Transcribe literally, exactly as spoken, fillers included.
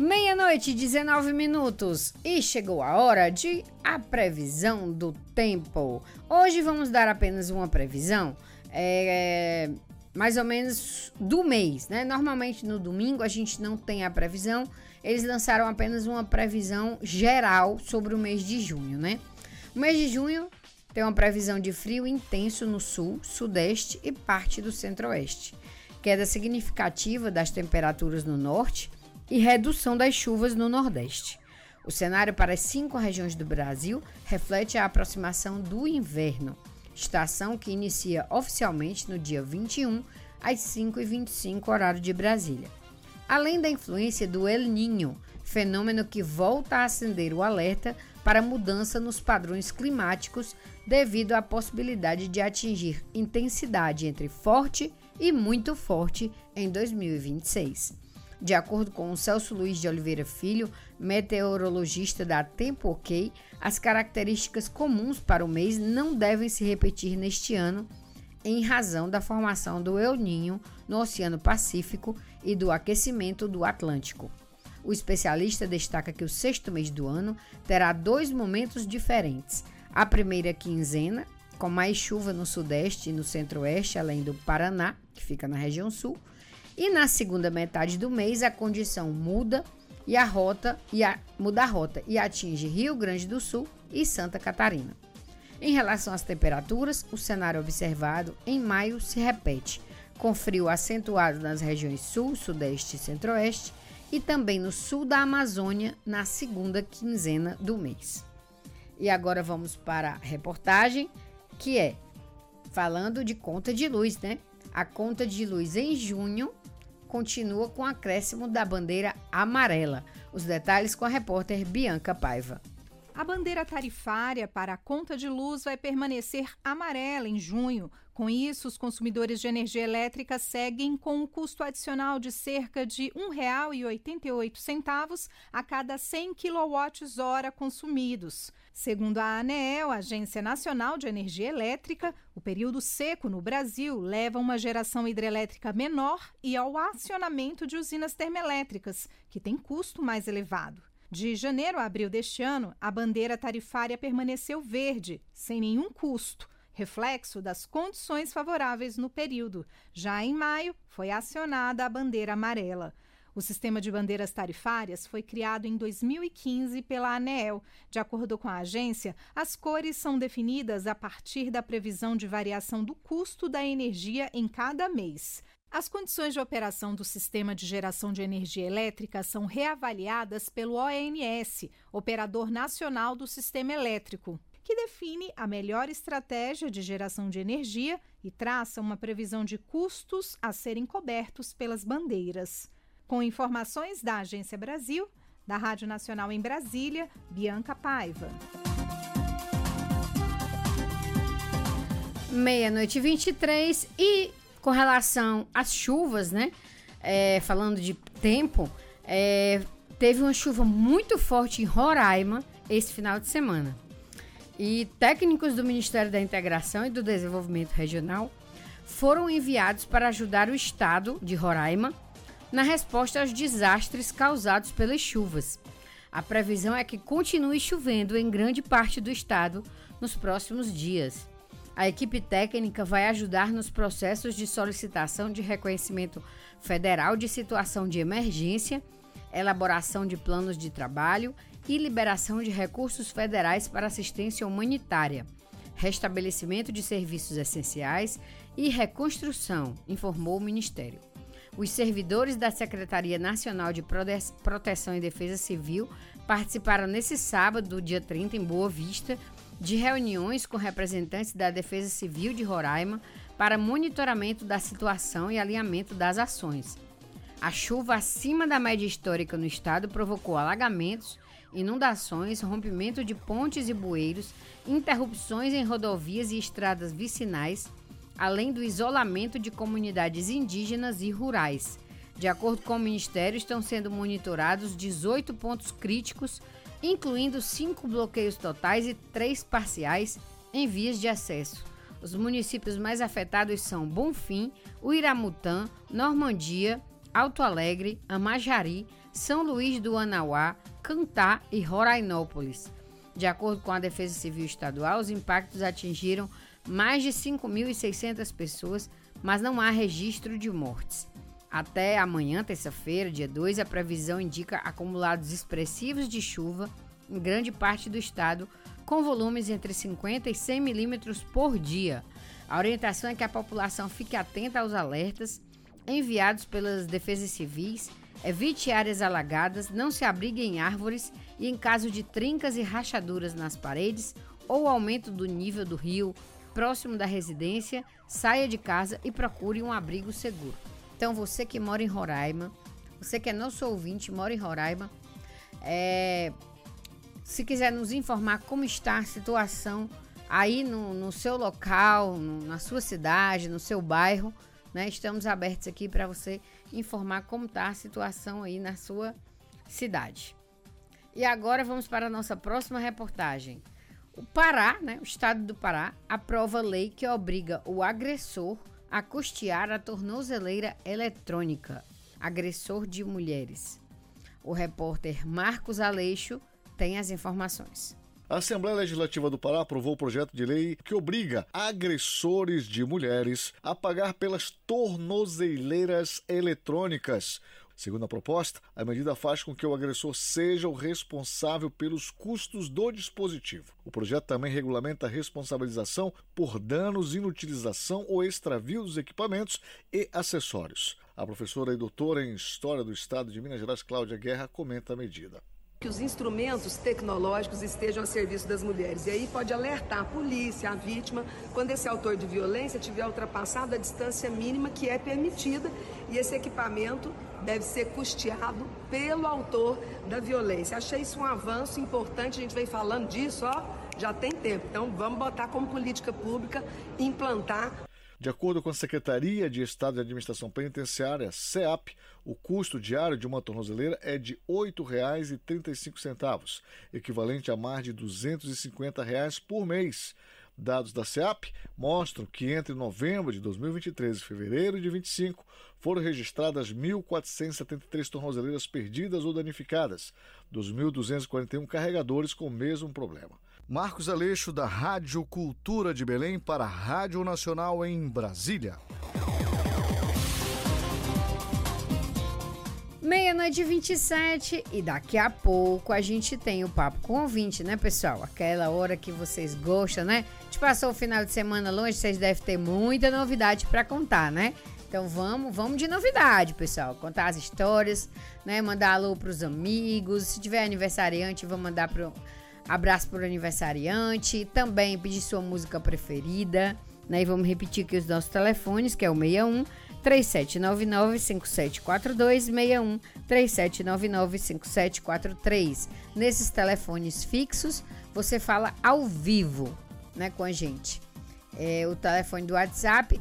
Meia-noite, dezenove minutos, e chegou a hora de a previsão do tempo. Hoje vamos dar apenas uma previsão, é, mais ou menos do mês, né? Normalmente no domingo a gente não tem a previsão, eles lançaram apenas uma previsão geral sobre o mês de junho, né? O mês de junho tem uma previsão de frio intenso no sul, sudeste e parte do centro-oeste, queda significativa das temperaturas no norte e redução das chuvas no Nordeste. O cenário para as cinco regiões do Brasil reflete a aproximação do inverno, estação que inicia oficialmente no dia vinte e um, às cinco e vinte e cinco, horário de Brasília. Além da influência do El Niño, fenômeno que volta a acender o alerta para mudança nos padrões climáticos devido à possibilidade de atingir intensidade entre forte e muito forte em dois mil e vinte e seis. De acordo com o Celso Luiz de Oliveira Filho, meteorologista da Tempo OK, as características comuns para o mês não devem se repetir neste ano, em razão da formação do El Niño no Oceano Pacífico e do aquecimento do Atlântico. O especialista destaca que o sexto mês do ano terá dois momentos diferentes. A primeira quinzena, com mais chuva no sudeste e no centro-oeste, além do Paraná, que fica na região sul, e na segunda metade do mês a condição muda e a rota e a, muda a rota e atinge Rio Grande do Sul e Santa Catarina. Em relação às temperaturas, o cenário observado em maio se repete, com frio acentuado nas regiões sul, sudeste e centro-oeste e também no sul da Amazônia na segunda quinzena do mês. E agora vamos para a reportagem, que é falando de conta de luz, né? A conta de luz em junho continua com o acréscimo da bandeira amarela. Os detalhes com a repórter Bianca Paiva. A bandeira tarifária para a conta de luz vai permanecer amarela em junho. Com isso, os consumidores de energia elétrica seguem com um custo adicional de cerca de um real e oitenta e oito centavos a cada cem quilowatts-hora consumidos. Segundo a ANEEL, Agência Nacional de Energia Elétrica, o período seco no Brasil leva a uma geração hidrelétrica menor e ao acionamento de usinas termoelétricas, que têm custo mais elevado. De janeiro a abril deste ano, a bandeira tarifária permaneceu verde, sem nenhum custo, reflexo das condições favoráveis no período. Já em maio, foi acionada a bandeira amarela. O sistema de bandeiras tarifárias foi criado em dois mil e quinze pela ANEEL. De acordo com a agência, as cores são definidas a partir da previsão de variação do custo da energia em cada mês. As condições de operação do sistema de geração de energia elétrica são reavaliadas pelo O N S, Operador Nacional do Sistema Elétrico, que define a melhor estratégia de geração de energia e traça uma previsão de custos a serem cobertos pelas bandeiras. Com informações da Agência Brasil, da Rádio Nacional em Brasília, Bianca Paiva. Meia-noite e vinte e três e... Com relação às chuvas, né? É, falando de tempo, é, teve uma chuva muito forte em Roraima esse final de semana. E técnicos do Ministério da Integração e do Desenvolvimento Regional foram enviados para ajudar o estado de Roraima na resposta aos desastres causados pelas chuvas. A previsão é que continue chovendo em grande parte do estado nos próximos dias. A equipe técnica vai ajudar nos processos de solicitação de reconhecimento federal de situação de emergência, elaboração de planos de trabalho e liberação de recursos federais para assistência humanitária, restabelecimento de serviços essenciais e reconstrução, informou o Ministério. Os servidores da Secretaria Nacional de Proteção e Defesa Civil participaram nesse sábado, dia trinta, em Boa Vista, de reuniões com representantes da Defesa Civil de Roraima para monitoramento da situação e alinhamento das ações. A chuva acima da média histórica no estado provocou alagamentos, inundações, rompimento de pontes e bueiros, interrupções em rodovias e estradas vicinais, além do isolamento de comunidades indígenas e rurais. De acordo com o Ministério, estão sendo monitorados dezoito pontos críticos, incluindo cinco bloqueios totais e três parciais em vias de acesso. Os municípios mais afetados são Bonfim, Uiramutã, Normandia, Alto Alegre, Amajari, São Luís do Anauá, Cantá e Rorainópolis. De acordo com a Defesa Civil Estadual, os impactos atingiram mais de cinco mil e seiscentas pessoas, mas não há registro de mortes. Até amanhã, terça-feira, dia dois, a previsão indica acumulados expressivos de chuva em grande parte do estado, com volumes entre cinquenta e cem milímetros por dia. A orientação é que a população fique atenta aos alertas enviados pelas defesas civis, evite áreas alagadas, não se abrigue em árvores e, em caso de trincas e rachaduras nas paredes ou aumento do nível do rio próximo da residência, saia de casa e procure um abrigo seguro. Então, você que mora em Roraima, você que é nosso ouvinte, mora em Roraima, é, se quiser nos informar como está a situação aí no, no seu local, no, na sua cidade, no seu bairro, né? Estamos abertos aqui para você informar como está a situação aí na sua cidade. E agora vamos para a nossa próxima reportagem. O Pará, né, o estado do Pará, aprova lei que obriga o agressor a custear a tornozeleira eletrônica, agressor de mulheres. O repórter Marcos Aleixo tem as informações. A Assembleia Legislativa do Pará aprovou o projeto de lei que obriga agressores de mulheres a pagar pelas tornozeleiras eletrônicas. Segundo a proposta, a medida faz com que o agressor seja o responsável pelos custos do dispositivo. O projeto também regulamenta a responsabilização por danos, inutilização ou extravio dos equipamentos e acessórios. A professora e doutora em História do Estado de Minas Gerais, Cláudia Guerra, comenta a medida. Que os instrumentos tecnológicos estejam a serviço das mulheres. E aí pode alertar a polícia, a vítima, quando esse autor de violência tiver ultrapassado a distância mínima que é permitida, e esse equipamento deve ser custeado pelo autor da violência. Achei isso um avanço importante, a gente vem falando disso, ó, já tem tempo. Então vamos botar como política pública, implantar. De acordo com a Secretaria de Estado de Administração Penitenciária, SEAP, o custo diário de uma tornozeleira é de oito reais e trinta e cinco centavos, equivalente a mais de duzentos e cinquenta reais por mês. Dados da SEAP mostram que entre novembro de dois mil e vinte e três e fevereiro de vinte e cinco foram registradas mil quatrocentas e setenta e três tornozeleiras perdidas ou danificadas, dos mil duzentos e quarenta e um carregadores com o mesmo problema. Marcos Aleixo, da Rádio Cultura de Belém, para a Rádio Nacional em Brasília. Meia-noite e vinte e sete, e daqui a pouco a gente tem o Papo com o Ouvinte, né, pessoal? Aquela hora que vocês gostam, né? A gente passou o final de semana longe, vocês devem ter muita novidade para contar, né? Então vamos, vamos de novidade, pessoal. Contar as histórias, né? Mandar alô pros amigos. Se tiver aniversariante, vamos mandar pro abraço pro aniversariante. Também pedir sua música preferida, né? E vamos repetir aqui os nossos telefones, que é o seis um três sete nove nove cinco sete quatro dois, seis um três sete nove nove cinco sete quatro três. Nesses telefones fixos, você fala ao vivo, né, com a gente. É, o telefone do WhatsApp